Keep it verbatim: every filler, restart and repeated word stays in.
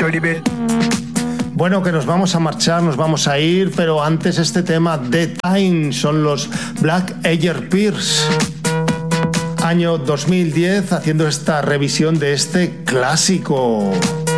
Bueno, que nos vamos a marchar, nos vamos a ir, pero antes este tema, The Time, son los Black Eyed Peas. Año dos mil diez, haciendo esta revisión de este clásico.